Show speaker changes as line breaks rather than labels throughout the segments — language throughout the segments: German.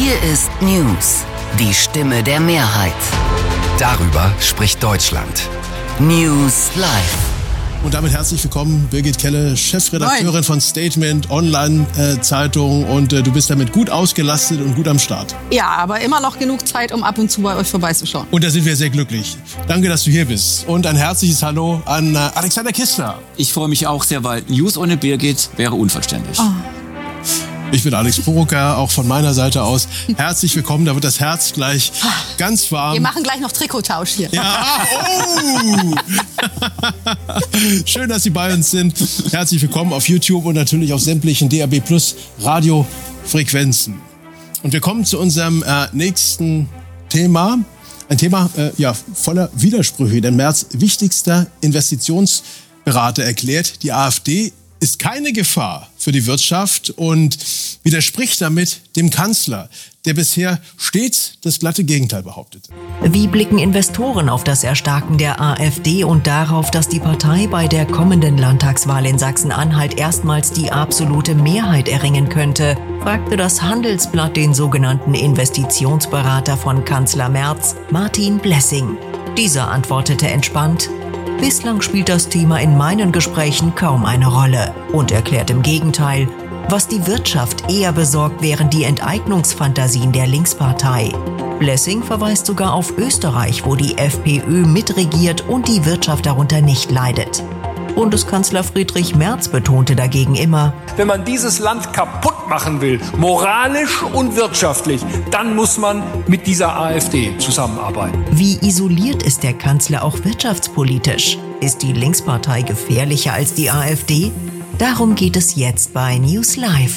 Hier ist News, die Stimme der Mehrheit.
Darüber spricht Deutschland.
News Live.
Und damit herzlich willkommen, Birgit Kelle, Chefredakteurin von Statement Online-Zeitung. Und du bist damit gut ausgelastet und gut am Start.
Ja, aber immer noch genug Zeit, um ab und zu bei euch vorbeizuschauen.
Und da sind wir sehr glücklich. Danke, dass du hier bist. Und ein herzliches Hallo an Alexander Kistner.
Ich freue mich auch sehr, weil News ohne Birgit wäre unverständlich.
Oh.
Ich bin Alex Poroker, auch von meiner Seite aus. Herzlich willkommen, da wird das Herz gleich ganz warm.
Wir machen gleich noch Trikottausch hier.
Ja, oh! Schön, dass Sie bei uns sind. Herzlich willkommen auf YouTube und natürlich auf sämtlichen DAB+ Radiofrequenzen. Und wir kommen zu unserem nächsten Thema. Ein Thema voller Widersprüche. Denn Merz wichtigster Investitionsberater erklärt, die AfD ist keine Gefahr für die Wirtschaft und widerspricht damit dem Kanzler, der bisher stets das glatte Gegenteil behauptete.
Wie blicken Investoren auf das Erstarken der AfD und darauf, dass die Partei bei der kommenden Landtagswahl in Sachsen-Anhalt erstmals die absolute Mehrheit erringen könnte, fragte das Handelsblatt den sogenannten Investitionsberater von Kanzler Merz, Martin Blessing. Dieser antwortete entspannt: Bislang spielt das Thema in meinen Gesprächen kaum eine Rolle und erklärt im Gegenteil, was die Wirtschaft eher besorgt, wären die Enteignungsfantasien der Linkspartei. Blessing verweist sogar auf Österreich, wo die FPÖ mitregiert und die Wirtschaft darunter nicht leidet. Bundeskanzler Friedrich Merz betonte dagegen immer:
Wenn man dieses Land kaputt machen will, moralisch und wirtschaftlich, dann muss man mit dieser AfD zusammenarbeiten.
Wie isoliert ist der Kanzler auch wirtschaftspolitisch? Ist die Linkspartei gefährlicher als die AfD? Darum geht es jetzt bei News Live.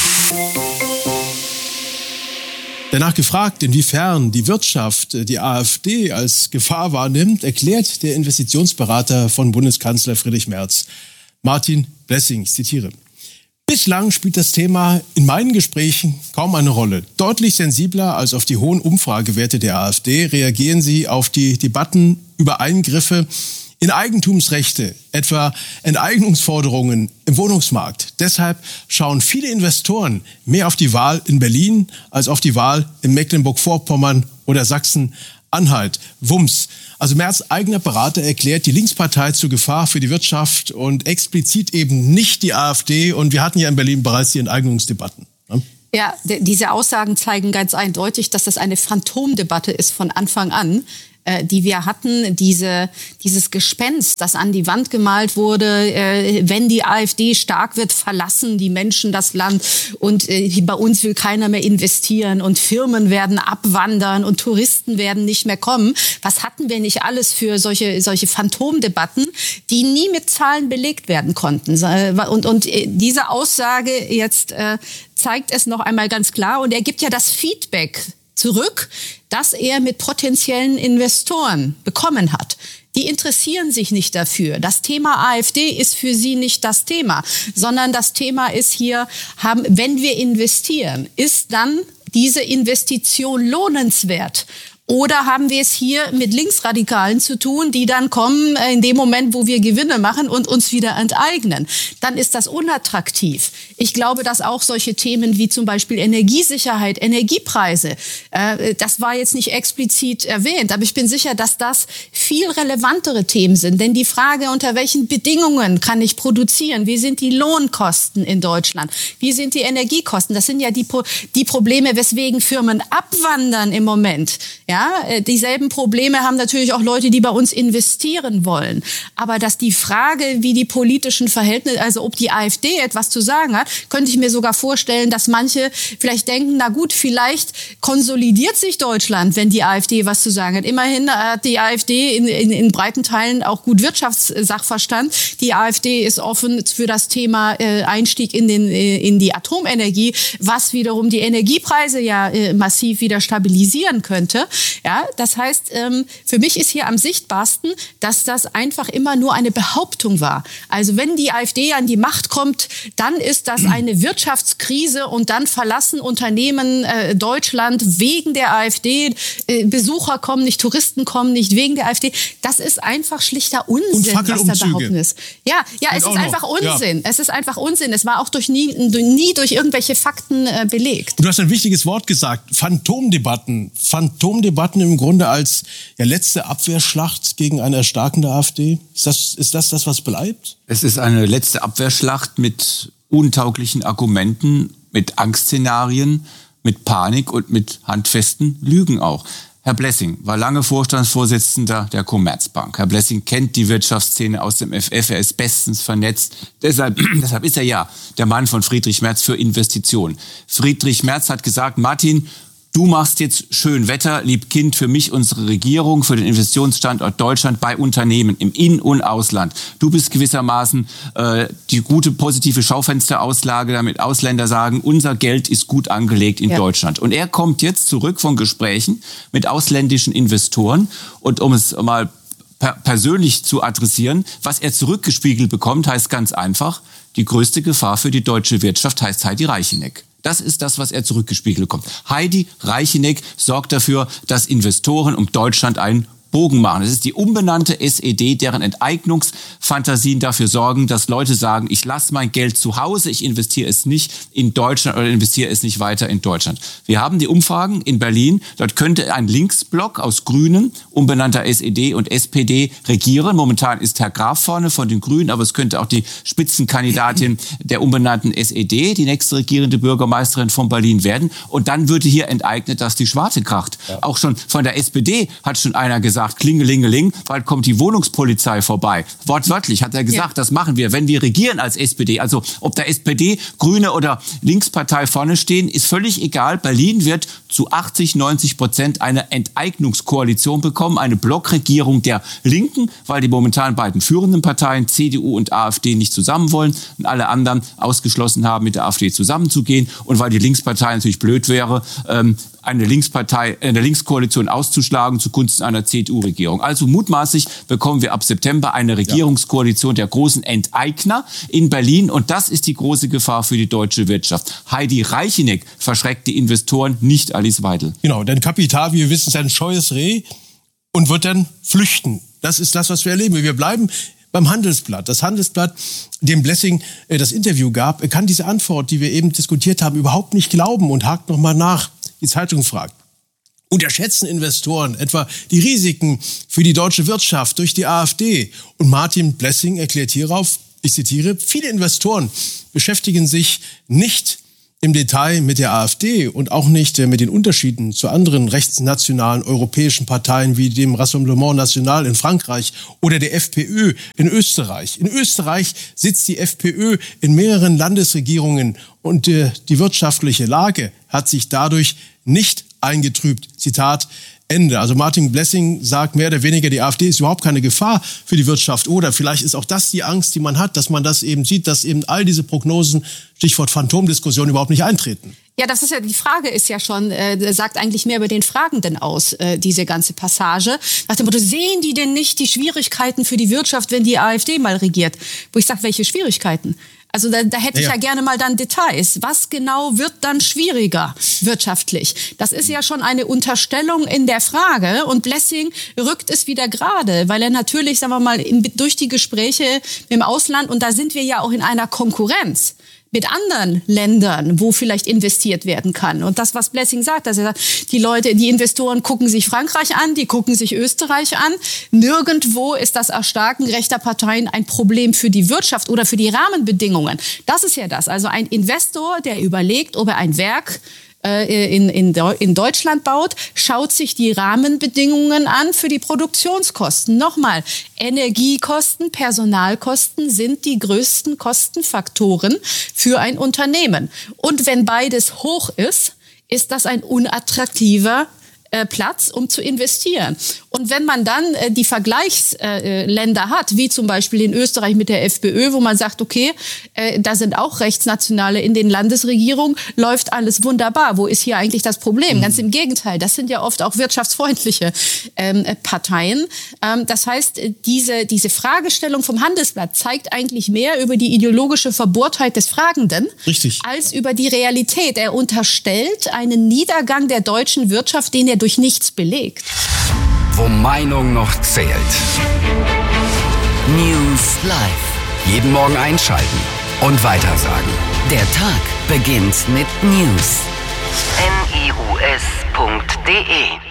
Danach gefragt, inwiefern die Wirtschaft die AfD als Gefahr wahrnimmt, erklärt der Investitionsberater von Bundeskanzler Friedrich Merz, Martin Blessing, ich zitiere: Bislang spielt das Thema in meinen Gesprächen kaum eine Rolle. Deutlich sensibler als auf die hohen Umfragewerte der AfD reagieren sie auf die Debatten über Eingriffe in Eigentumsrechte, etwa Enteignungsforderungen im Wohnungsmarkt. Deshalb schauen viele Investoren mehr auf die Wahl in Berlin als auf die Wahl in Mecklenburg-Vorpommern oder Sachsen-Anhalt. Wumms. Also Merz' eigener Berater erklärt die Linkspartei zur Gefahr für die Wirtschaft und explizit eben nicht die AfD. Und wir hatten ja in Berlin bereits die Enteignungsdebatten.
Ja, diese Aussagen zeigen ganz eindeutig, dass das eine Phantomdebatte ist von Anfang an, die wir hatten, dieses Gespenst, das an die Wand gemalt wurde, wenn die AfD stark wird, verlassen die Menschen das Land und bei uns will keiner mehr investieren und Firmen werden abwandern und Touristen werden nicht mehr kommen. Was hatten wir nicht alles für solche Phantomdebatten, die nie mit Zahlen belegt werden konnten? Und diese Aussage jetzt zeigt es noch einmal ganz klar und er gibt ja das Feedback zurück, das er mit potenziellen Investoren bekommen hat. Die interessieren sich nicht dafür. Das Thema AfD ist für sie nicht das Thema, sondern das Thema ist hier, wenn wir investieren, ist dann diese Investition lohnenswert? Oder haben wir es hier mit Linksradikalen zu tun, die dann kommen in dem Moment, wo wir Gewinne machen und uns wieder enteignen? Dann ist das unattraktiv. Ich glaube, dass auch solche Themen wie zum Beispiel Energiesicherheit, Energiepreise, das war jetzt nicht explizit erwähnt, aber ich bin sicher, dass das viel relevantere Themen sind. Denn die Frage, unter welchen Bedingungen kann ich produzieren? Wie sind die Lohnkosten in Deutschland? Wie sind die Energiekosten? Das sind ja die Probleme, weswegen Firmen abwandern im Moment. Ja, dieselben Probleme haben natürlich auch Leute, die bei uns investieren wollen. Aber dass die Frage, wie die politischen Verhältnisse, also ob die AfD etwas zu sagen hat, könnte ich mir sogar vorstellen, dass manche vielleicht denken, na gut, vielleicht konsolidiert sich Deutschland, wenn die AfD was zu sagen hat. Immerhin hat die AfD in breiten Teilen auch gut Wirtschaftssachverstand. Die AfD ist offen für das Thema Einstieg in die Atomenergie, was wiederum die Energiepreise ja massiv wieder stabilisieren könnte. Ja, das heißt, für mich ist hier am sichtbarsten, dass das einfach immer nur eine Behauptung war. Also wenn die AfD an die Macht kommt, dann ist das eine Wirtschaftskrise und dann verlassen Unternehmen Deutschland wegen der AfD. Besucher kommen nicht, Touristen kommen nicht wegen der AfD. Das ist einfach schlichter Unsinn, was da behaupten ist. Ja, es ist einfach Unsinn. Ja. Es ist einfach Unsinn. Es war auch nie durch irgendwelche Fakten belegt.
Du hast ein wichtiges Wort gesagt, Phantomdebatten. Phantomdebatten im Grunde als letzte Abwehrschlacht gegen eine erstarkende AfD. Ist das, was bleibt?
Es ist eine letzte Abwehrschlacht mit untauglichen Argumenten, mit Angstszenarien, mit Panik und mit handfesten Lügen auch. Herr Blessing war lange Vorstandsvorsitzender der Commerzbank. Herr Blessing kennt die Wirtschaftsszene aus dem FF, er ist bestens vernetzt. Deshalb ist er ja der Mann von Friedrich Merz für Investitionen. Friedrich Merz hat gesagt, Martin, du machst jetzt schön Wetter, lieb Kind, für mich, unsere Regierung, für den Investitionsstandort Deutschland bei Unternehmen im In- und Ausland. Du bist gewissermaßen die gute, positive Schaufensterauslage, damit Ausländer sagen, unser Geld ist gut angelegt in Deutschland. Und er kommt jetzt zurück von Gesprächen mit ausländischen Investoren und um es mal persönlich zu adressieren, was er zurückgespiegelt bekommt, heißt ganz einfach, die größte Gefahr für die deutsche Wirtschaft heißt Heidi Reicheneck. Das ist das, was er zurückgespiegelt bekommt. Heidi Reicheneck sorgt dafür, dass Investoren um Deutschland einen Bogen machen. Es ist die umbenannte SED, deren Enteignungsfantasien dafür sorgen, dass Leute sagen, ich lasse mein Geld zu Hause, ich investiere es nicht in Deutschland oder investiere es nicht weiter in Deutschland. Wir haben die Umfragen in Berlin, dort könnte ein Linksblock aus Grünen, umbenannter SED und SPD regieren. Momentan ist Herr Graf vorne von den Grünen, aber es könnte auch die Spitzenkandidatin der umbenannten SED, die nächste regierende Bürgermeisterin von Berlin werden. Und dann würde hier enteignet, dass die Schwarte kracht. Ja. Auch schon von der SPD hat schon einer gesagt, Klingelingeling, bald kommt die Wohnungspolizei vorbei. Wortwörtlich hat er gesagt, das machen wir, wenn wir regieren als SPD. Also ob der SPD, Grüne oder Linkspartei vorne stehen, ist völlig egal. Berlin wird zu 80-90% eine Enteignungskoalition bekommen, eine Blockregierung der Linken, weil die momentan beiden führenden Parteien, CDU und AfD, nicht zusammen wollen und alle anderen ausgeschlossen haben, mit der AfD zusammenzugehen und weil die Linkspartei natürlich blöd wäre, eine Linkskoalition auszuschlagen zugunsten einer CDU-Regierung. Also mutmaßlich bekommen wir ab September eine Regierungskoalition der großen Enteigner in Berlin und das ist die große Gefahr für die deutsche Wirtschaft. Heidi Reicheneck verschreckt die Investoren, nicht Alice Weidel.
Genau, denn Kapital, wie wir wissen, ist ein scheues Reh und wird dann flüchten. Das ist das, was wir erleben. Wir bleiben beim Handelsblatt. Das Handelsblatt, dem Blessing das Interview gab, kann diese Antwort, die wir eben diskutiert haben, überhaupt nicht glauben und hakt nochmal nach. Die Zeitung fragt, unterschätzen Investoren etwa die Risiken für die deutsche Wirtschaft durch die AfD? Und Martin Blessing erklärt hierauf, ich zitiere, viele Investoren beschäftigen sich nicht im Detail mit der AfD und auch nicht mit den Unterschieden zu anderen rechtsnationalen europäischen Parteien wie dem Rassemblement National in Frankreich oder der FPÖ in Österreich. In Österreich sitzt die FPÖ in mehreren Landesregierungen und die wirtschaftliche Lage hat sich dadurch nicht eingetrübt. Zitat Ende. Also Martin Blessing sagt mehr oder weniger, die AfD ist überhaupt keine Gefahr für die Wirtschaft. Oder vielleicht ist auch das die Angst, die man hat, dass man das eben sieht, dass eben all diese Prognosen, Stichwort Phantomdiskussion, überhaupt nicht eintreten.
Ja, das ist ja, die Frage ist ja schon, sagt eigentlich mehr über den Fragenden aus, diese ganze Passage. Nach dem Motto, sehen die denn nicht die Schwierigkeiten für die Wirtschaft, wenn die AfD mal regiert? Wo ich sage, welche Schwierigkeiten? Also da hätte ich ja gerne mal dann Details. Was genau wird dann schwieriger wirtschaftlich? Das ist ja schon eine Unterstellung in der Frage. Und Blessing rückt es wieder gerade, weil er natürlich, sagen wir mal, durch die Gespräche im Ausland, und da sind wir ja auch in einer Konkurrenz mit anderen Ländern, wo vielleicht investiert werden kann. Und das, was Blessing sagt, dass er sagt, die Investoren gucken sich Frankreich an, die gucken sich Österreich an. Nirgendwo ist das Erstarken rechter Parteien ein Problem für die Wirtschaft oder für die Rahmenbedingungen. Das ist ja das. Also ein Investor, der überlegt, ob er ein Werk in Deutschland baut, schaut sich die Rahmenbedingungen an für die Produktionskosten. Nochmal, Energiekosten, Personalkosten sind die größten Kostenfaktoren für ein Unternehmen. Und wenn beides hoch ist, ist das ein unattraktiver Platz, um zu investieren. Und wenn man dann die Vergleichsländer hat, wie zum Beispiel in Österreich mit der FPÖ, wo man sagt, okay, da sind auch Rechtsnationale in den Landesregierungen, läuft alles wunderbar. Wo ist hier eigentlich das Problem? Ganz im Gegenteil, das sind ja oft auch wirtschaftsfreundliche Parteien. Das heißt, diese Fragestellung vom Handelsblatt zeigt eigentlich mehr über die ideologische Verbohrtheit des Fragenden als über die Realität. Er unterstellt einen Niedergang der deutschen Wirtschaft, den er durch nichts belegt.
Wo Meinung noch zählt.
News Live.
Jeden Morgen einschalten und weitersagen.
Der Tag beginnt mit News. news.de